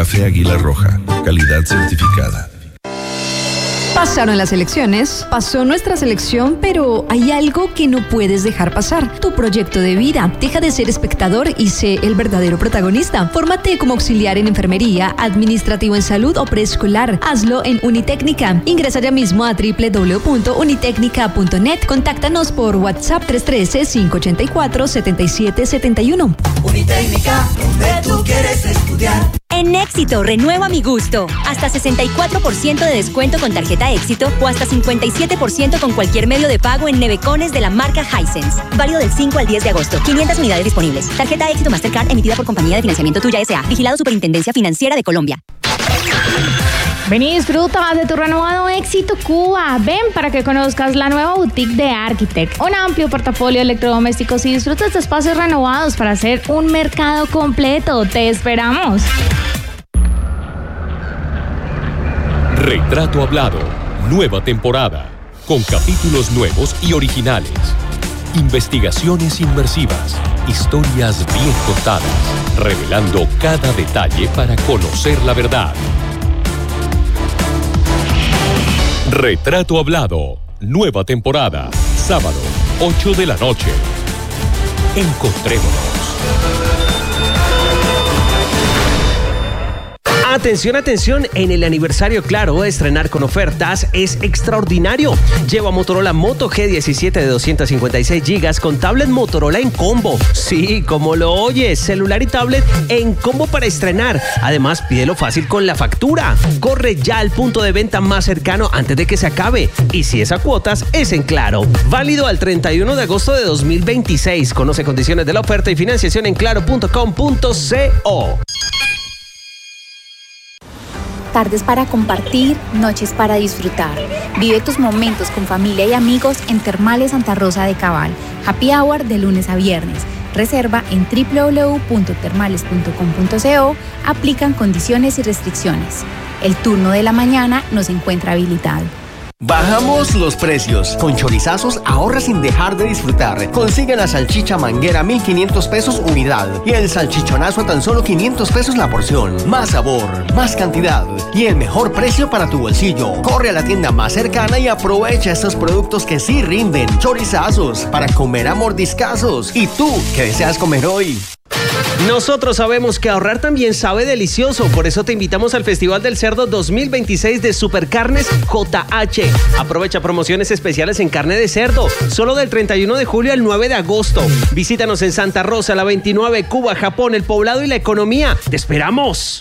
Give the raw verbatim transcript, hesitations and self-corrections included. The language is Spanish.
Café Águila Roja, calidad certificada. Pasaron las elecciones, pasó nuestra selección, pero hay algo que no puedes dejar pasar: tu proyecto de vida. Deja de ser espectador y sé el verdadero protagonista. Fórmate como auxiliar en enfermería, administrativo en salud o preescolar. Hazlo en Unitécnica. Ingresa ya mismo a doble u doble u doble u punto unitecnica punto net. Contáctanos por WhatsApp tres uno tres, cinco ocho cuatro, siete siete siete uno. Unitécnica, donde tú quieres estudiar. En Éxito, renueva mi gusto. Hasta sesenta y cuatro por ciento de descuento con tarjeta Éxito o hasta cincuenta y siete por ciento con cualquier medio de pago en nevecones de la marca Hisense. Válido del cinco al diez de agosto. quinientas unidades disponibles. Tarjeta Éxito Mastercard emitida por Compañía de Financiamiento Tuya S A. Vigilado Superintendencia Financiera de Colombia. Ven y disfruta de tu renovado Éxito Cuba. Ven para que conozcas la nueva boutique de Architect. Un amplio portafolio de electrodomésticos y disfrutas de espacios renovados para hacer un mercado completo. ¡Te esperamos! Retrato Hablado, nueva temporada, con capítulos nuevos y originales. Investigaciones inmersivas, historias bien contadas, revelando cada detalle para conocer la verdad. Retrato Hablado, nueva temporada, sábado, ocho de la noche. Encontrémonos. Atención, atención, en el aniversario Claro, estrenar con ofertas es extraordinario. Lleva Motorola Moto G diecisiete de doscientos cincuenta y seis gigas con tablet Motorola en combo. Sí, como lo oyes, celular y tablet en combo para estrenar. Además, pídelo fácil con la factura. Corre ya al punto de venta más cercano antes de que se acabe. Y si es a cuotas, es en Claro. Válido al treinta y uno de agosto de dos mil veintiséis. Conoce condiciones de la oferta y financiación en claro punto com punto co. Tardes para compartir, noches para disfrutar. Vive tus momentos con familia y amigos en Termales Santa Rosa de Cabal. Happy Hour de lunes a viernes. Reserva en doble u doble u doble u punto termales punto com punto co. Aplican condiciones y restricciones. El turno de la mañana nos encuentra habilitado. Bajamos los precios. Con Chorizazos ahorra sin dejar de disfrutar. Consigue la salchicha manguera mil quinientos pesos unidad y el salchichonazo a tan solo quinientos pesos la porción. Más sabor, más cantidad y el mejor precio para tu bolsillo. Corre a la tienda más cercana y aprovecha estos productos que sí rinden. Chorizazos, para comer a mordiscazos. ¿Y tú qué deseas comer hoy? Nosotros sabemos que ahorrar también sabe delicioso, por eso te invitamos al Festival del Cerdo dos mil veintiséis de Supercarnes J H. Aprovecha promociones especiales en carne de cerdo, solo del treinta y uno de julio al nueve de agosto. Visítanos en Santa Rosa, la veintinueve, Cuba, Japón, El Poblado y La Economía. ¡Te esperamos!